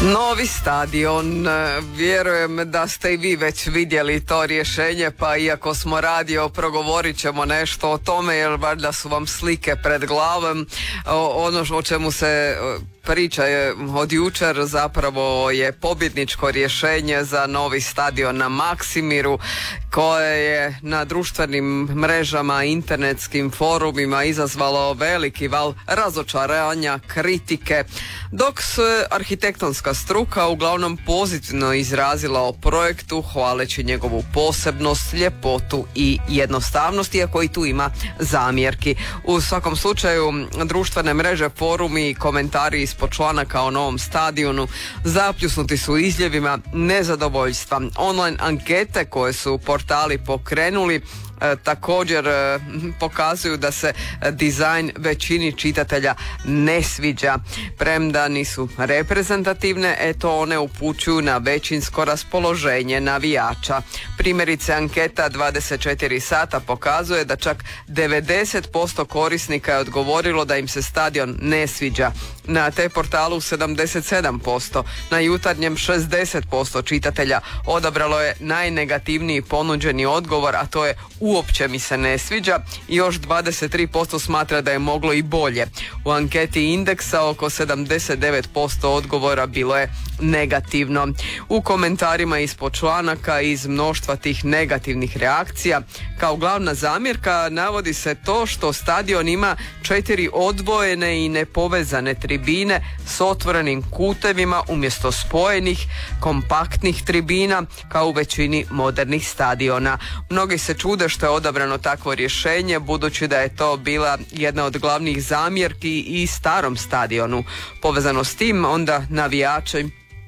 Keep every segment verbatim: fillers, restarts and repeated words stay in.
Novi stadion, vjerujem da ste i vi već vidjeli to rješenje, pa iako smo radio, progovorit ćemo nešto o tome, jer valjda su vam slike pred glavom. Ono o čemu se priča je od jučer zapravo je pobjedničko rješenje za novi stadion na Maksimiru, koje je na društvenim mrežama, internetskim forumima izazvalo veliki val razočaranja, kritike, dok se arhitektonska struka uglavnom pozitivno izrazila o projektu, hvaleći njegovu posebnost, ljepotu i jednostavnost, iako i tu ima zamjerki. U svakom slučaju, društvene mreže, forumi i komentari ispod članaka o novom stadionu zapljusnuti su izljevima nezadovoljstva. Online ankete koje su portali pokrenuli E, također e, pokazuju da se dizajn većini čitatelja ne sviđa. Premda nisu reprezentativne, eto one upućuju na većinsko raspoloženje navijača. Primjerice, anketa dvadeset četiri sata pokazuje da čak devedeset posto korisnika je odgovorilo da im se stadion ne sviđa. Na te portalu sedamdeset sedam posto, na Jutarnjem šezdeset posto čitatelja odabralo je najnegativniji ponuđeni odgovor, a to je uopće mi se ne sviđa, i još dvadeset tri posto smatra da je moglo i bolje. U anketi Indeksa oko sedamdeset devet posto odgovora bilo je negativno. U komentarima ispod članaka iz mnoštva tih negativnih reakcija kao glavna zamjerka navodi se to što stadion ima četiri odvojene i nepovezane tribine s otvorenim kutevima umjesto spojenih, kompaktnih tribina kao u većini modernih stadiona. Mnogi se čude što je odabrano takvo rješenje, budući da je to bila jedna od glavnih zamjerki i starom stadionu. Povezano s tim, onda navijači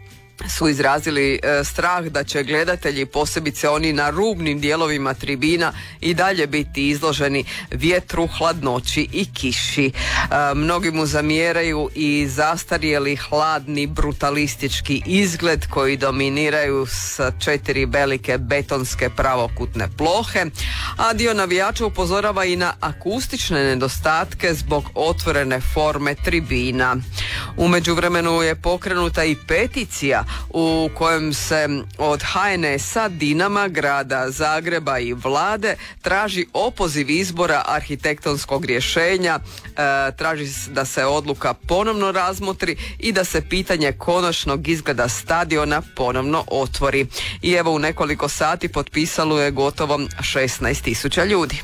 su izrazili e, strah da će gledatelji, posebice oni na rubnim dijelovima tribina, i dalje biti izloženi vjetru, hladnoći i kiši. E, mnogi mu zamjeraju i zastarjeli hladni brutalistički izgled koji dominiraju s četiri velike betonske pravokutne plohe, a dio navijača upozorava i na akustične nedostatke zbog otvorene forme tribina. U međuvremenu je pokrenuta i peticija u kojem se od ha en es-a, Dinama, grada Zagreba i vlade traži opoziv izbora arhitektonskog rješenja, e, traži da se odluka ponovno razmotri i da se pitanje konačnog izgleda stadiona ponovno otvori. I evo, u nekoliko sati potpisalo je gotovo šesnaest tisuća ljudi.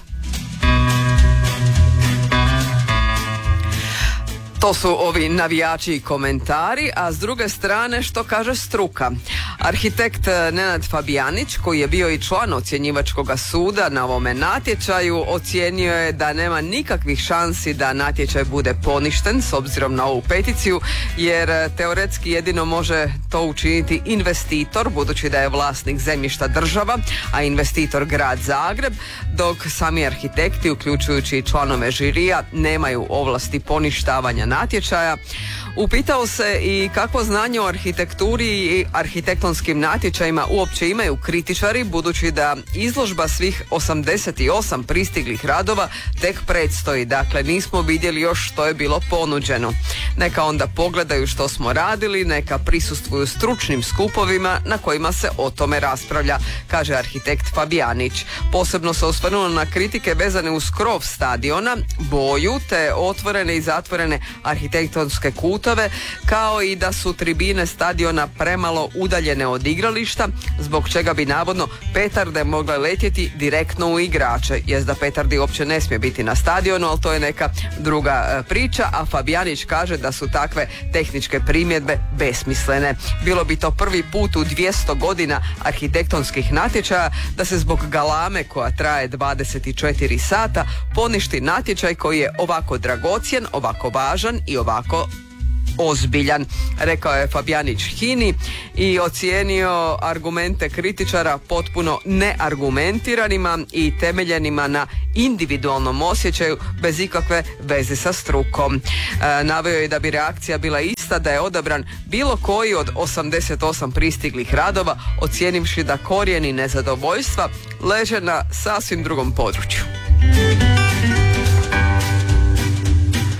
To su ovi navijači i komentari, a s druge strane što kaže struka. Arhitekt Nenad Fabijanić, koji je bio i član ocjenjivačkog suda na ovome natječaju, ocijenio je da nema nikakvih šansi da natječaj bude poništen s obzirom na ovu peticiju, jer teoretski jedino može to učiniti investitor, budući da je vlasnik zemljišta država, a investitor grad Zagreb, dok sami arhitekti, uključujući i članove žirija, nemaju ovlasti poništavanja natječaja. Upitao se i kakvo znanje o arhitekturi i arhitektonskim natječajima uopće imaju kritičari, budući da izložba svih osamdeset osam pristiglih radova tek predstoji, dakle nismo vidjeli još što je bilo ponuđeno. Neka onda pogledaju što smo radili, neka prisustvuju stručnim skupovima na kojima se o tome raspravlja, kaže arhitekt Fabijanić. Posebno se osvrnuo na kritike vezane uz krov stadiona, boju te otvorene i zatvorene arhitektonske kutove, kao i da su tribine stadiona premalo udaljene od igrališta, zbog čega bi navodno petarde mogle letjeti direktno u igrače. Jest da petardi uopće ne smije biti na stadionu, ali to je neka druga e, priča, a Fabijanić kaže da su takve tehničke primjedbe besmislene. Bilo bi to prvi put u dvjesto godina arhitektonskih natječaja da se zbog galame koja traje dvadeset četiri sata poništi natječaj koji je ovako dragocjen, ovako važan i ovako ozbiljan, rekao je Fabijanić Hini i ocijenio argumente kritičara potpuno neargumentiranima i temeljenima na individualnom osjećaju bez ikakve veze sa strukom. E, naveo je da bi reakcija bila ista da je odabran bilo koji od osamdeset osam pristiglih radova, ocijenivši da korijeni nezadovoljstva leže na sasvim drugom području.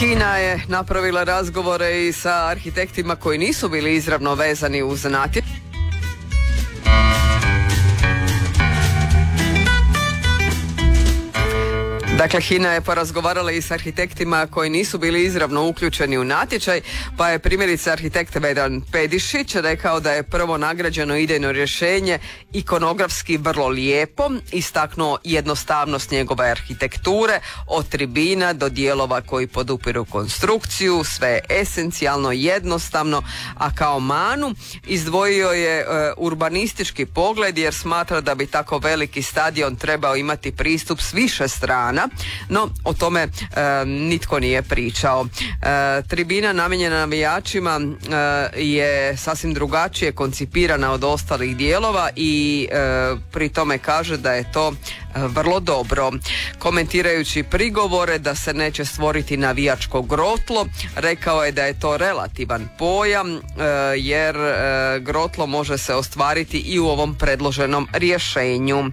HINA je napravila razgovore i sa arhitektima koji nisu bili izravno vezani uz natječaj. Dakle, HINA je porazgovarala i s arhitektima koji nisu bili izravno uključeni u natječaj, pa je primjerice arhitekt Vedran Pedišić rekao da je prvo nagrađeno idejno rješenje ikonografski vrlo lijepo, istaknuo jednostavnost njegove arhitekture, od tribina do dijelova koji podupiru konstrukciju, sve je esencijalno, jednostavno, a kao manu izdvojio je e, urbanistički pogled jer smatra da bi tako veliki stadion trebao imati pristup s više strana. No, o tome e, nitko nije pričao. E, tribina namijenjena navijačima e, je sasvim drugačije koncipirana od ostalih dijelova i e, pri tome kaže da je to vrlo dobro. Komentirajući prigovore da se neće stvoriti navijačko grotlo, rekao je da je to relativan pojam e, jer e, grotlo može se ostvariti i u ovom predloženom rješenju.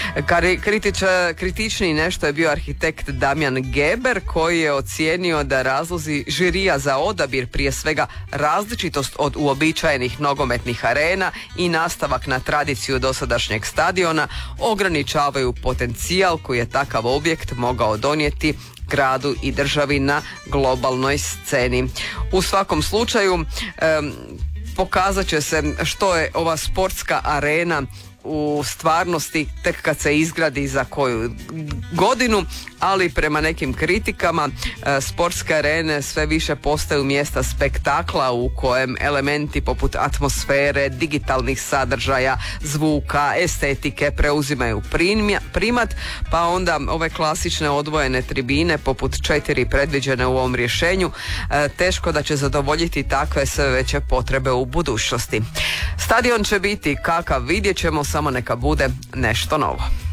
Kritiča, kritičniji nešto je bio arhitekt Damjan Geber koji je ocijenio da razlozi žirija za odabir, prije svega različitost od uobičajenih nogometnih arena i nastavak na tradiciju dosadašnjeg stadiona, ograničavaju potencijal koji je takav objekt mogao donijeti gradu i državi na globalnoj sceni. U svakom slučaju um, pokazat će se što je ova sportska arena u stvarnosti tek kad se izgradi za koju godinu, ali prema nekim kritikama e, sportske arene sve više postaju mjesta spektakla u kojem elementi poput atmosfere, digitalnih sadržaja, zvuka, estetike preuzimaju primja, primat, pa onda ove klasične odvojene tribine poput četiri predviđene u ovom rješenju e, teško da će zadovoljiti takve sve veće potrebe u budućnosti. Stadion će biti kakav, vidjet ćemo, samo neka bude nešto novo.